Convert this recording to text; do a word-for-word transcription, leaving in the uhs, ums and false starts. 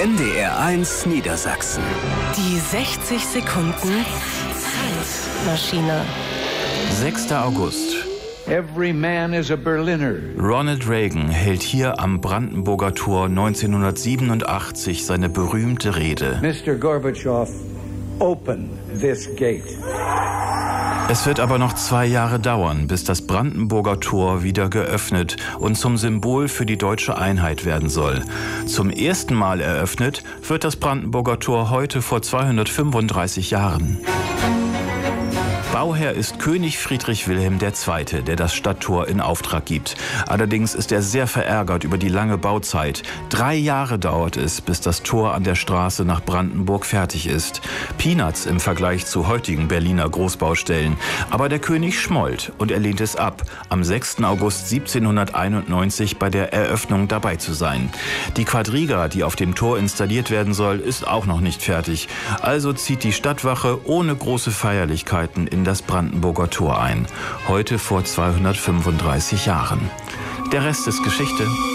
N D R eins Niedersachsen. Die sechzig Sekunden Zeitmaschine. sechster August. Every man is a Berliner. Ronald Reagan hält hier am Brandenburger Tor neunzehnhundertsiebenundachtzig seine berühmte Rede. Mister Gorbatschow, open this gate. Es wird aber noch zwei Jahre dauern, bis das Brandenburger Tor wieder geöffnet und zum Symbol für die deutsche Einheit werden soll. Zum ersten Mal eröffnet wird das Brandenburger Tor heute vor zweihundertfünfunddreißig Jahren. Bauherr ist König Friedrich Wilhelm der Zweite., der das Stadttor in Auftrag gibt. Allerdings ist er sehr verärgert über die lange Bauzeit. Drei Jahre dauert es, bis das Tor an der Straße nach Brandenburg fertig ist. Peanuts im Vergleich zu heutigen Berliner Großbaustellen. Aber der König schmollt und er lehnt es ab, am sechsten August siebzehnhunderteinundneunzig bei der Eröffnung dabei zu sein. Die Quadriga, die auf dem Tor installiert werden soll, ist auch noch nicht fertig. Also zieht die Stadtwache ohne große Feierlichkeiten in das Brandenburger Tor ein. Heute vor zweihundertfünfunddreißig Jahren. Der Rest ist Geschichte.